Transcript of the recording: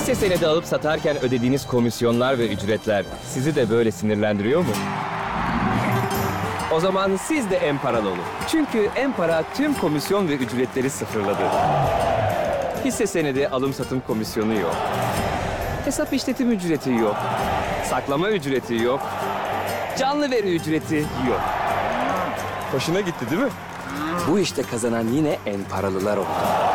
Hisse senedi alıp satarken ödediğiniz komisyonlar ve ücretler sizi de böyle sinirlendiriyor mu? O zaman siz de Emparalı olun. Çünkü Empara tüm komisyon ve ücretleri sıfırladı. Hisse senedi alım satım komisyonu yok. Hesap işletim ücreti yok. Saklama ücreti yok. Canlı veri ücreti yok. Hoşuna gitti değil mi? Bu işte kazanan yine Emparalılar oldu.